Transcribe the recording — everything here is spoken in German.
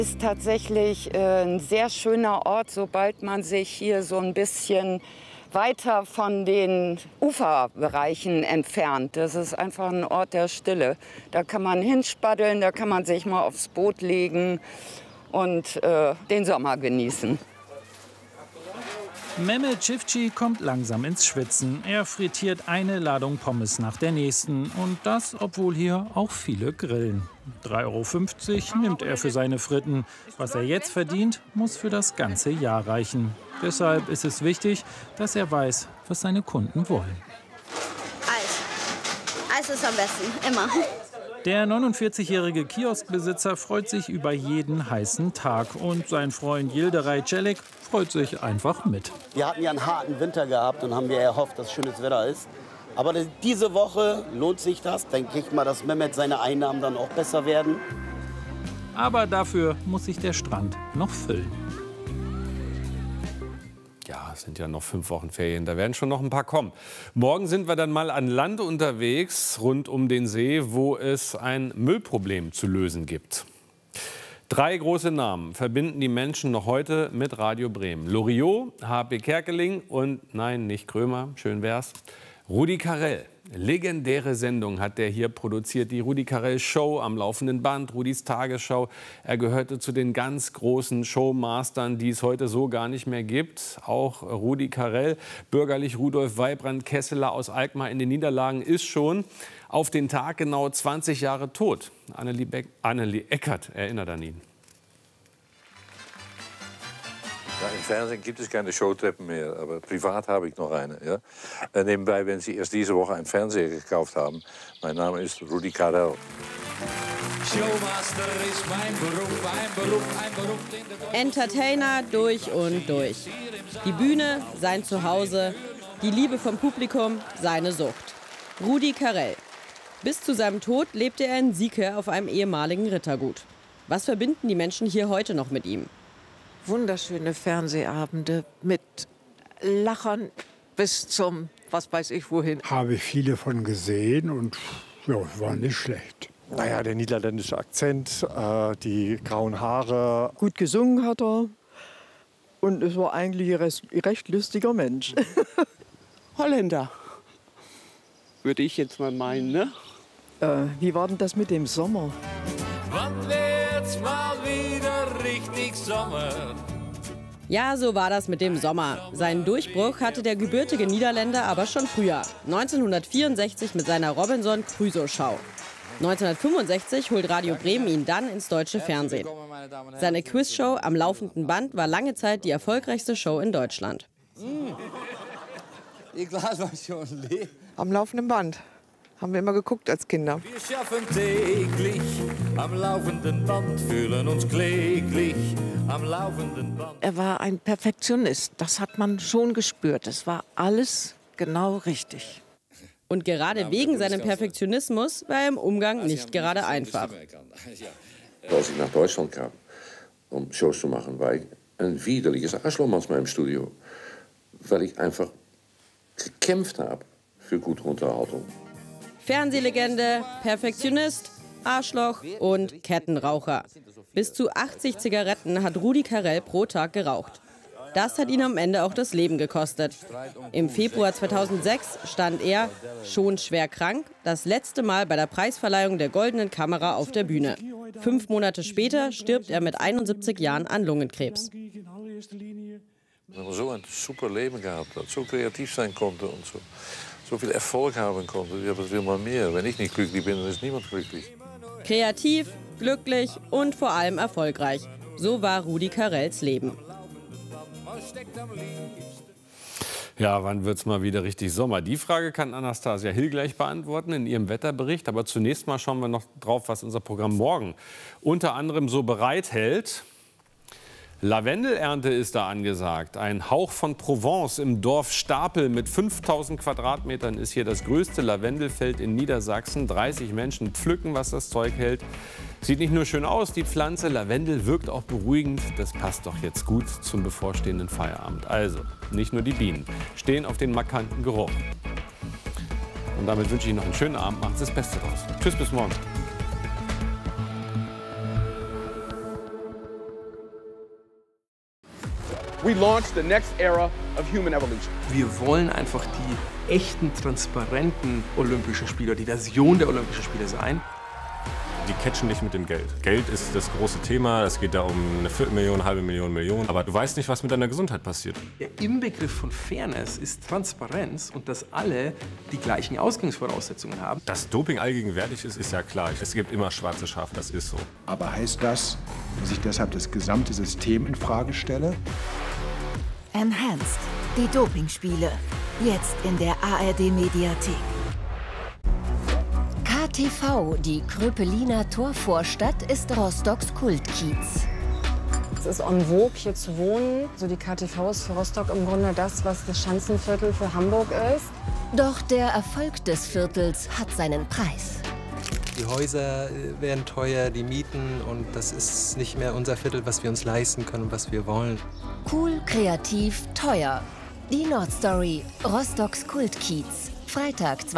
Ist tatsächlich ein sehr schöner Ort, sobald man sich hier so ein bisschen weiter von den Uferbereichen entfernt. Das ist einfach ein Ort der Stille. Da kann man hinspaddeln, da kann man sich mal aufs Boot legen und den Sommer genießen. Mehmet Çiftçi kommt langsam ins Schwitzen. Er frittiert eine Ladung Pommes nach der nächsten. Und das, obwohl hier auch viele grillen. 3,50 € nimmt er für seine Fritten. Was er jetzt verdient, muss für das ganze Jahr reichen. Deshalb ist es wichtig, dass er weiß, was seine Kunden wollen. Eis. Eis ist am besten, immer. Der 49-jährige Kioskbesitzer freut sich über jeden heißen Tag. Und sein Freund Yildiray Celik freut sich einfach mit. Wir hatten ja einen harten Winter gehabt und haben wir erhofft, dass schönes Wetter ist. Aber diese Woche lohnt sich das. Denke ich mal, dass Mehmet seine Einnahmen dann auch besser werden. Aber dafür muss sich der Strand noch füllen. Ja, es sind ja noch 5 Wochen Ferien, da werden schon noch ein paar kommen. Morgen sind wir dann mal an Land unterwegs, rund um den See, wo es ein Müllproblem zu lösen gibt. 3 große Namen verbinden die Menschen noch heute mit Radio Bremen. Loriot, H.P. Kerkeling und, nein, nicht Krömer, schön wär's, Rudi Carrell. Legendäre Sendung hat der hier produziert, die Rudi Carrell Show am laufenden Band, Rudis Tagesschau. Er gehörte zu den ganz großen Showmastern, die es heute so gar nicht mehr gibt. Auch Rudi Carrell, bürgerlich Rudolf Weibrand Kesseler aus Alkmaar in den Niederlagen, ist schon auf den Tag genau 20 Jahre tot. Annelie Eckert erinnert an ihn. Ja, im Fernsehen gibt es keine Showtreppen mehr, aber privat habe ich noch eine. Ja? Nebenbei, wenn Sie erst diese Woche einen Fernseher gekauft haben, mein Name ist Rudi Carrell. Showmaster ist mein Beruf, ein Beruf. Entertainer durch und durch. Die Bühne, sein Zuhause, die Liebe vom Publikum, seine Sucht. Rudi Carrell. Bis zu seinem Tod lebte er in Sieke auf einem ehemaligen Rittergut. Was verbinden die Menschen hier heute noch mit ihm? Wunderschöne Fernsehabende mit Lachern bis zum, was weiß ich wohin. Habe viele von gesehen und ja, war nicht schlecht. Naja, der niederländische Akzent, die grauen Haare. Gut gesungen hat er und es war eigentlich ein recht lustiger Mensch. Holländer, würde ich jetzt mal meinen, ne? Wie war denn das mit dem Sommer? Wann wird's mal wieder richtig Sommer? Ja, so war das mit dem Sommer. Seinen Durchbruch hatte der gebürtige Niederländer aber schon früher. 1964 mit seiner Robinson Crusoe-Show. 1965 holt Radio Bremen ihn dann ins deutsche Fernsehen. Seine Quizshow am laufenden Band war lange Zeit die erfolgreichste Show in Deutschland. Ihr Glas war schon leer. Am laufenden Band. Haben wir immer geguckt als Kinder. Wir schaffen täglich am laufenden Band, fühlen uns kläglich am laufenden Band. Er war ein Perfektionist, das hat man schon gespürt. Es war alles genau richtig. Und gerade wegen seinem Perfektionismus war er im Umgang nicht gerade einfach. Als ich nach Deutschland kam, um Shows zu machen, war ich ein widerliches Arschloch manchmal im Studio. Weil ich einfach gekämpft habe für gute Unterhaltung. Fernsehlegende, Perfektionist, Arschloch und Kettenraucher. Bis zu 80 Zigaretten hat Rudi Carrell pro Tag geraucht. Das hat ihn am Ende auch das Leben gekostet. Im Februar 2006 stand er, schon schwer krank, das letzte Mal bei der Preisverleihung der Goldenen Kamera auf der Bühne. 5 Monate später stirbt er mit 71 Jahren an Lungenkrebs. Wenn man so ein super Leben gehabt hat, so kreativ sein konnte und so viel Erfolg haben konnte, ja, was will man mehr? Wenn ich nicht glücklich bin, dann ist niemand glücklich. Kreativ, glücklich und vor allem erfolgreich. So war Rudi Carrells Leben. Ja, wann wird's mal wieder richtig Sommer? Die Frage kann Anastasia Hill gleich beantworten in ihrem Wetterbericht. Aber zunächst mal schauen wir noch drauf, was unser Programm morgen unter anderem so bereithält. Lavendelernte ist da angesagt. Ein Hauch von Provence im Dorf Stapel mit 5000 Quadratmetern ist hier das größte Lavendelfeld in Niedersachsen. 30 Menschen pflücken, was das Zeug hält. Sieht nicht nur schön aus, die Pflanze. Lavendel wirkt auch beruhigend. Das passt doch jetzt gut zum bevorstehenden Feierabend. Also, nicht nur die Bienen stehen auf den markanten Geruch. Und damit wünsche ich Ihnen noch einen schönen Abend. Machen Sie das Beste draus. Tschüss, bis morgen. We launched the next era of human evolution. Wir wollen einfach die echten, transparenten Olympischen Spiele, die Version der Olympischen Spiele sein. Die catchen nicht mit dem Geld. Geld ist das große Thema. Es geht da um eine Viertelmillion, halbe Million, Million. Aber du weißt nicht, was mit deiner Gesundheit passiert. Der Inbegriff von Fairness ist Transparenz und dass alle die gleichen Ausgangsvoraussetzungen haben. Dass Doping allgegenwärtig ist, ist ja klar. Es gibt immer schwarze Schafe, das ist so. Aber heißt das, dass ich deshalb das gesamte System in Frage stelle? Enhanced, die Dopingspiele. Jetzt in der ARD-Mediathek. KTV, die Kröpeliner Torvorstadt, ist Rostocks Kultkiez. Es ist en vogue, hier zu wohnen. So die KTV ist für Rostock im Grunde das, was das Schanzenviertel für Hamburg ist. Doch der Erfolg des Viertels hat seinen Preis. Die Häuser werden teuer, die Mieten, und das ist nicht mehr unser Viertel, was wir uns leisten können und was wir wollen. Cool, kreativ, teuer. Die Nordstory, Rostocks Kultkiez. Freitag,